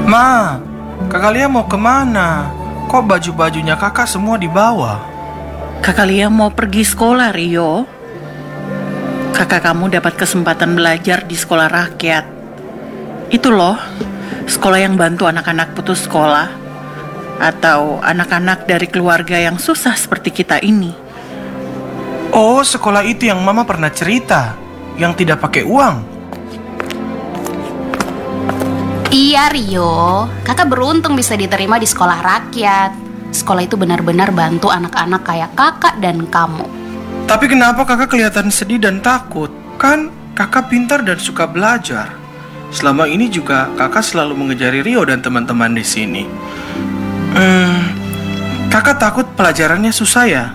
Ma, kakak Lia mau kemana? Kok baju-bajunya kakak semua dibawa? Kakak Lia mau pergi sekolah, Rio. Kakak kamu dapat kesempatan belajar di sekolah rakyat. Itu loh, sekolah yang bantu anak-anak putus sekolah. Atau anak-anak dari keluarga yang susah seperti kita ini. Oh, sekolah itu yang mama pernah cerita, yang tidak pakai uang. Iya Rio, kakak beruntung bisa diterima di sekolah rakyat. Sekolah itu benar-benar bantu anak-anak kayak kakak dan kamu. Tapi kenapa kakak kelihatan sedih dan takut? Kan kakak pintar dan suka belajar. Selama ini juga kakak selalu mengejari Rio dan teman-teman di sini. Kakak takut pelajarannya susah ya?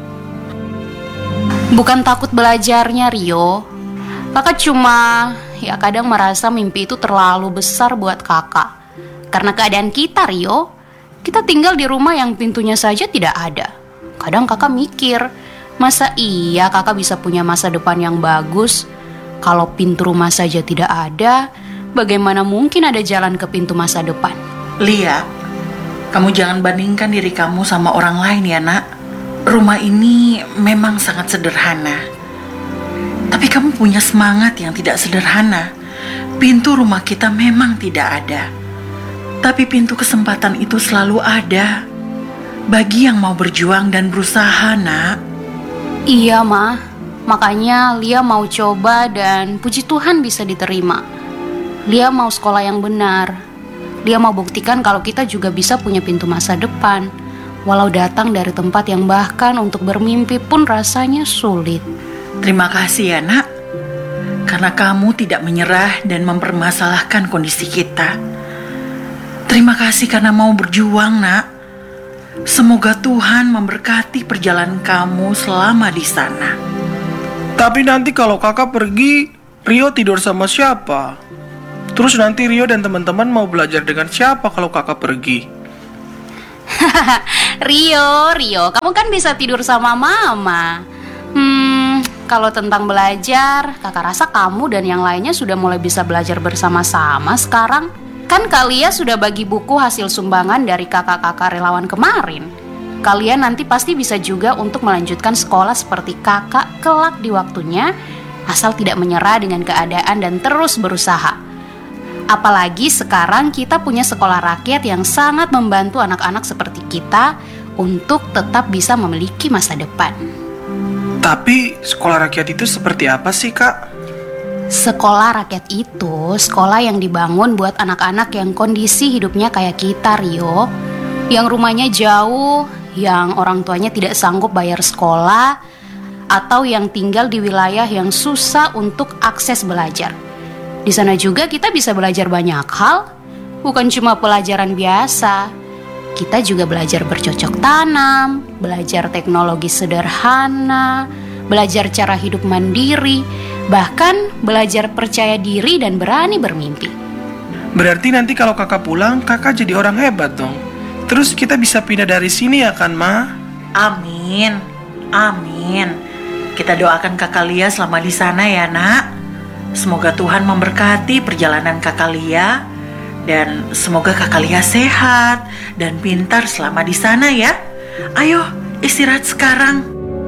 Bukan takut belajarnya Rio. Kakak cuma kadang merasa mimpi itu terlalu besar buat kakak. Karena keadaan kita Rio, kita tinggal di rumah yang pintunya saja tidak ada. Kadang kakak mikir, masa iya kakak bisa punya masa depan yang bagus? Kalau pintu rumah saja tidak ada, bagaimana mungkin ada jalan ke pintu masa depan? Lia, kamu jangan bandingkan diri kamu sama orang lain ya nak. Rumah ini memang sangat sederhana. Tapi kamu punya semangat yang tidak sederhana. Pintu rumah kita memang tidak ada. Tapi pintu kesempatan itu selalu ada. Bagi yang mau berjuang dan berusaha, nak. Iya, Ma. Makanya Lia mau coba dan puji Tuhan bisa diterima. Lia mau sekolah yang benar. Lia mau buktikan kalau kita juga bisa punya pintu masa depan. Walau datang dari tempat yang bahkan untuk bermimpi pun rasanya sulit. Terima kasih ya nak, karena kamu tidak menyerah dan mempermasalahkan kondisi kita. Terima kasih karena mau berjuang nak. Semoga Tuhan memberkati perjalanan kamu selama di sana. Tapi nanti kalau kakak pergi, Rio tidur sama siapa? Terus nanti Rio dan teman-teman mau belajar dengan siapa kalau kakak pergi? Rio, kamu kan bisa tidur sama mama. Kalau tentang belajar, kakak rasa kamu dan yang lainnya sudah mulai bisa belajar bersama-sama sekarang. Kan kalian sudah bagi buku hasil sumbangan dari kakak-kakak relawan kemarin. Kalian nanti pasti bisa juga untuk melanjutkan sekolah seperti kakak kelak di waktunya, asal tidak menyerah dengan keadaan dan terus berusaha. Apalagi sekarang kita punya sekolah rakyat yang sangat membantu anak-anak seperti kita untuk tetap bisa memiliki masa depan. Tapi sekolah rakyat itu seperti apa sih kak? Sekolah rakyat itu sekolah yang dibangun buat anak-anak yang kondisi hidupnya kayak kita Rio. Yang rumahnya jauh, yang orang tuanya tidak sanggup bayar sekolah, atau yang tinggal di wilayah yang susah untuk akses belajar. Di sana juga kita bisa belajar banyak hal, bukan cuma pelajaran biasa. Kita juga belajar bercocok tanam, belajar teknologi sederhana, belajar cara hidup mandiri, bahkan belajar percaya diri dan berani bermimpi. Berarti nanti kalau kakak pulang, kakak jadi orang hebat dong. Terus kita bisa pindah dari sini ya kan, Ma? Amin, amin. Kita doakan kakak Lia selama di sana ya nak. Semoga Tuhan memberkati perjalanan kakak Lia. Dan semoga kakak Lia sehat dan pintar selama di sana ya. Ayo istirahat sekarang.